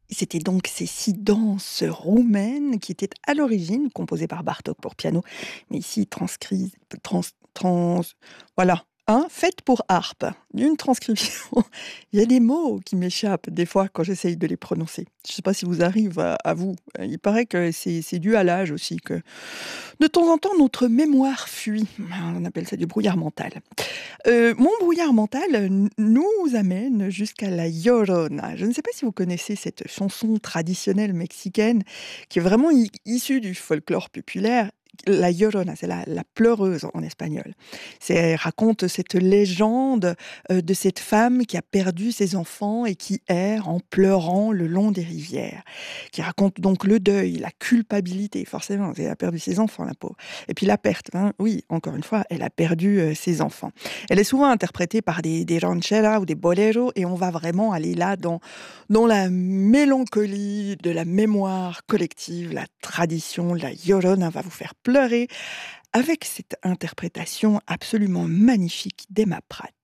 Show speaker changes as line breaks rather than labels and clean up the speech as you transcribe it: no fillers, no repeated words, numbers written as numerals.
C'était donc ces 6 danses roumaines qui étaient à l'origine composées par Bartók pour piano, mais ici transcrises trans trans voilà, hein, faites pour harpe. Une transcription. Il y a des mots qui m'échappent des fois quand j'essaye de les prononcer. Je ne sais pas si vous arrive à vous. Il paraît que c'est dû à l'âge aussi que, de temps en temps, notre mémoire fuit. On appelle ça du brouillard mental. Mon brouillard mental nous amène jusqu'à la Llorona. Je ne sais pas si vous connaissez cette chanson traditionnelle mexicaine qui est vraiment issue du folklore populaire. La Llorona, c'est la pleureuse en espagnol. Elle raconte cette légende de cette femme qui a perdu ses enfants et qui erre en pleurant le long des rivières. Qui raconte donc le deuil, la culpabilité, forcément, elle a perdu ses enfants, la pauvre. Et puis la perte, hein. Oui, encore une fois, elle a perdu ses enfants. Elle est souvent interprétée par des rancheras ou des boleros et on va vraiment aller là dans la mélancolie de la mémoire collective, la tradition, la Llorona va vous faire pleurer avec cette interprétation absolument magnifique d'Emma Pratt.